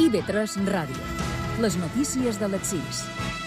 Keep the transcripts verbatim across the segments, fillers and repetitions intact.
I V tres Ràdio. Les notícies de les sis.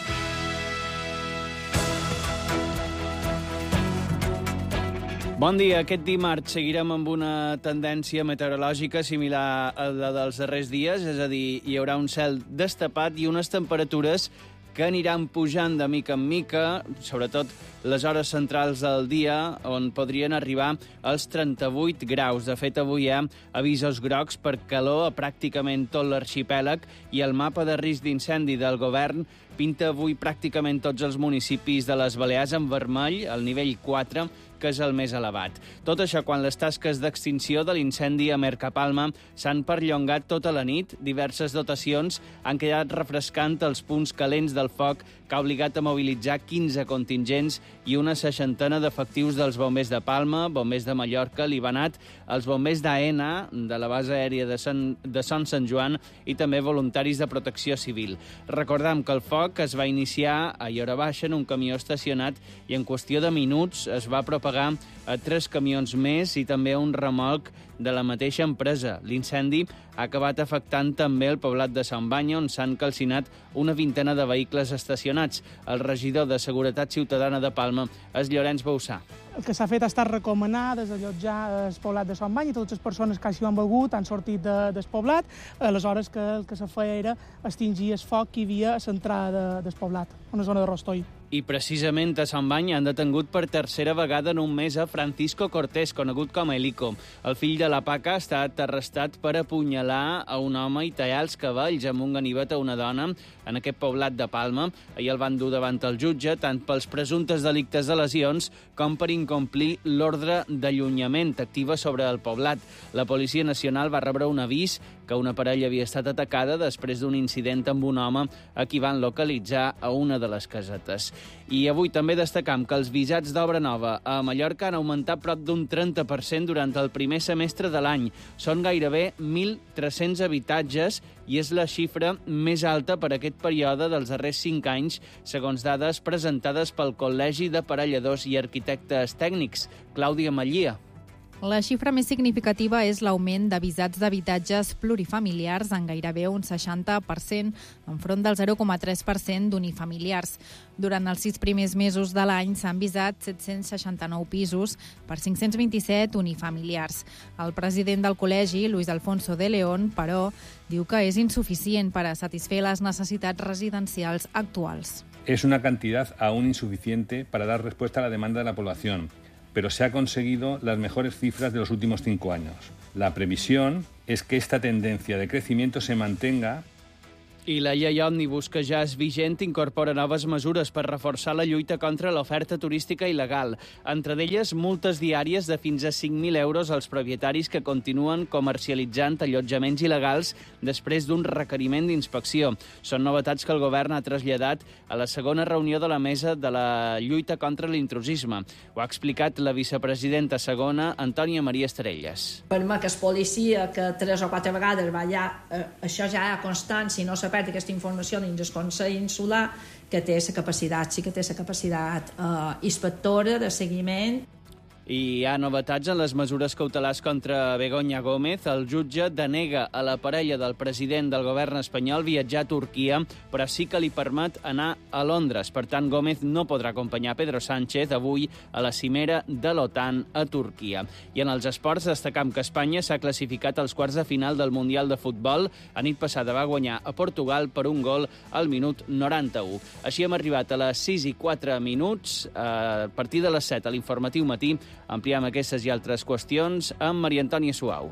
Bon dia. Aquest dimarts seguirem amb una tendència meteorològica similar a la dels darrers dies, és a dir, hi haurà un cel destapat i unes temperatures que aniran pujant de mica en mica, sobretot les hores centrals del dia, on podrien arribar als trenta-vuit graus. De fet, avui hi ha avisos grocs per calor a pràcticament tot l'arxipèlag i el mapa de risc d'incendi del govern pinta avui pràcticament tots els municipis de les Balears en vermell, al nivell quatre, que és el més elevat. Tot això quan les tasques d'extinció de l'incendi a Mercapalma s'han perllongat tota la nit. Diverses dotacions han quedat refrescant els punts calents del foc, que ha obligat a mobilitzar quinze contingents i una seixantena d'efectius dels bombers de Palma, bombers de Mallorca, Libanat, els bombers d'AENA, de la base aèria de, Son, de Son Sant Joan, i també voluntaris de protecció civil. Recordem que el foc es va iniciar a Llora Baixa en un camió estacionat i en qüestió de minuts es va propagar a tres camions més i també a un remolc de la mateixa empresa. L'incendi ha acabat afectant també el poblat de Sant Banya, on s'han calcinat una vintena de vehicles estacionats. El regidor de Seguretat Ciutadana de Palma és Llorenç Bauçà. El que s'ha fet ha estat recomanar desallotjar el poblat de Sant Banya i totes les persones que així ho han volgut han sortit de, del poblat. Aleshores, que el que se feia era extingir el foc que hi havia a l'entrada del poblat, a una zona de Rostoi. I precisament a Sant Banya han detengut per tercera vegada en un mes a Francisco Cortés, conegut com a Elico. El fill de la Paca ha estat arrestat per apunyalar a un home i tallar els cabells amb un ganivet a una dona en aquest poblat de Palma. Ahir el van dur davant el jutge, tant pels presumptes delictes de lesions com per incomplir l'ordre d'allunyament activa sobre el poblat. La Policia Nacional va rebre un avís que una parella havia estat atacada després d'un incident amb un home a qui van localitzar a una de les casetes. I avui també destacam que els visats d'obra nova a Mallorca han augmentat prop d'un trenta per cent durant el primer semestre de l'any. Són gairebé mil tres-cents habitatges i és la xifra més alta per aquest període dels darrers cinc anys, segons dades presentades pel Col·legi d'Aparelladors i Arquitectes Tècnics. Clàudia Mallia. La xifra més significativa és l'augment de visats d'habitatges plurifamiliars en gairebé un seixanta per cent, enfront del zero coma tres per cent d'unifamiliars. Durant els sis primers mesos de l'any s'han visat set-cents seixanta-nou pisos per cinc-cents vint-i-set unifamiliars. El president del col·legi, Luis Alfonso de León, però, diu que és insuficient per a satisfer les necessitats residencials actuals. Es una cantidad aún insuficiente para dar respuesta a la demanda de la población, pero se ha conseguido las mejores cifras de los últimos cinco años. La previsión es que esta tendencia de crecimiento se mantenga. I la llei òmnibus, que ja és vigent, incorpora noves mesures per reforçar la lluita contra l'oferta turística il·legal. Entre d'elles, multes diàries de fins a cinc mil euros als propietaris que continuen comercialitzant allotjaments il·legals després d'un requeriment d'inspecció. Són novetats que el govern ha traslladat a la segona reunió de la Mesa de la Lluita contra l'intrusisme. Ho ha explicat la vicepresidenta segona, Antònia Maria Estarelles. Per mi que és policia, que tres o quatre vegades va allà, eh, això ja hi ha constància, no s'ha perd aquesta informació dins del Consell Insular, que té la capacitat, sí que té la capacitat eh, inspectora de seguiment. I hi ha novetats en les mesures cautelars contra Begoña Gómez. El jutge denega a la parella del president del govern espanyol viatjar a Turquia, però sí que li permet anar a Londres. Per tant, Gómez no podrà acompanyar Pedro Sánchez avui a la cimera de l'OTAN a Turquia. I en els esports destacam que Espanya s'ha classificat als quarts de final del Mundial de Futbol. A nit passada va guanyar a Portugal per un gol al minut noranta-u. Així hem arribat a les sis i quatre minuts. A partir de les set a l'informatiu matí ampliem aquestes i altres qüestions amb Maria Antònia Suau.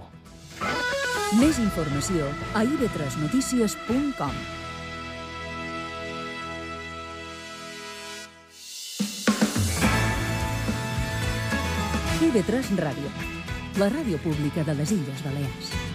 Més informació a i ve tres notícies punt com. I ve tres Ràdio, la ràdio pública de les Illes Balears.